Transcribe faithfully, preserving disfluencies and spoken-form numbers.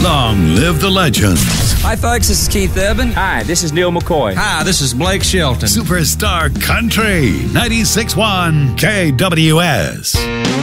Long live the legends. Hi, folks. This is Keith Urban. Hi, this is Neil McCoy. Hi, this is Blake Shelton. Superstar Country, ninety-six point one K W S.